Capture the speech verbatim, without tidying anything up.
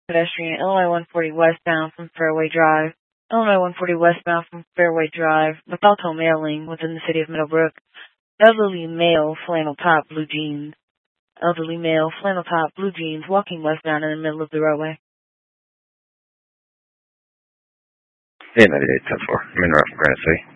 Pedestrian, Illinois one forty westbound from Fairway Drive. Illinois one forty westbound from Fairway Drive, with auto mailing within the city of Middlebrook. Elderly male, flannel top, blue jeans. Elderly male, flannel top, blue jeans, walking westbound in the middle of the roadway. Yeah, ninety-eight ten four. I'm in route from Granite City.